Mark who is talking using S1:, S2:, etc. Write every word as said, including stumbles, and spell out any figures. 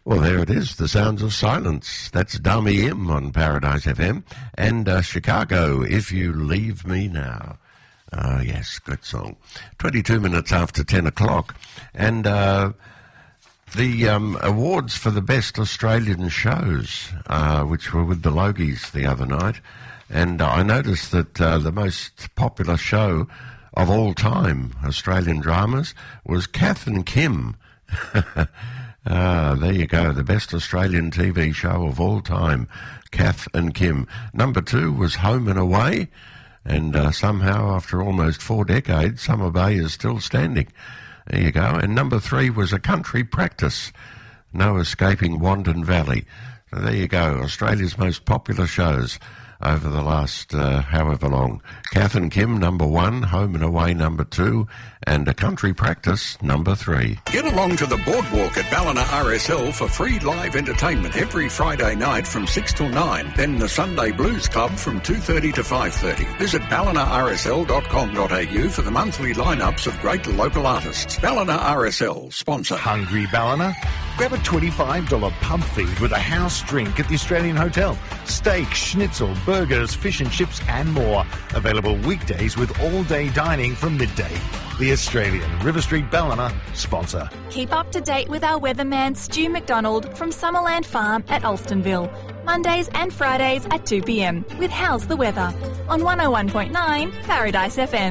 S1: Well, there it is, The Sounds of Silence. That's Dami Im on Paradise F M. And uh, Chicago, If You Leave Me Now. Ah, uh, yes, good song. twenty-two minutes after ten o'clock. And uh, the um, awards for the best Australian shows, uh, which were with the Logies the other night. And uh, I noticed that uh, the most popular show of all time, Australian dramas, was Kath and Kim. Ah, there you go, the best Australian T V show of all time, Kath and Kim. Number two was Home and Away, and uh, somehow, after almost four decades, Summer Bay is still standing. There you go. And number three was A Country Practice, No Escaping Wandon Valley. So there you go, Australia's most popular shows over the last uh, however long. Kath and Kim, number one, Home and Away, number two, and A Country Practice, number three.
S2: Get along to the Boardwalk at Ballina R S L for free live entertainment every Friday night from six till nine. Then the Sunday Blues Club from two thirty to five thirty. Visit ballina r s l dot com dot a u for the monthly lineups of great local artists. Ballina R S L, sponsor.
S3: Hungry Ballina? Grab a twenty-five dollars pub feed with a house drink at the Australian Hotel. Steak, schnitzel, burgers, fish and chips and more. Available weekdays with all-day dining from midday. The Australian, River Street Ballina, sponsor.
S4: Keep up to date with our weatherman Stu McDonald from Summerland Farm at Alstonville. Mondays and Fridays at two p m with How's the Weather on one oh one point nine Paradise F M.